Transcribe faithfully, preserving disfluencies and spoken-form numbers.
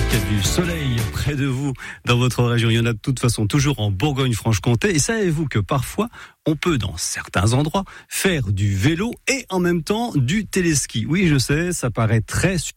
qu'il y a du soleil près de vous dans votre région. Il y en a de toute façon toujours en Bourgogne-Franche-Comté. Et savez-vous que parfois, on peut dans certains endroits faire du vélo et en même temps du téléski. Oui, je sais, ça paraît très